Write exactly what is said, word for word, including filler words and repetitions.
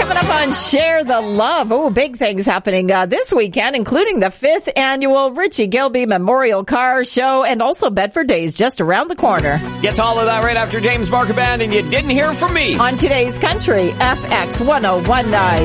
Coming up on Share the Love. Oh, big things happening uh, this weekend, including the fifth annual Richie Gilby Memorial Car Show and also Bedford Days just around the corner. Get to all of that right after James Barker Band, and you didn't hear from me. On today's Country, F X one oh one nine.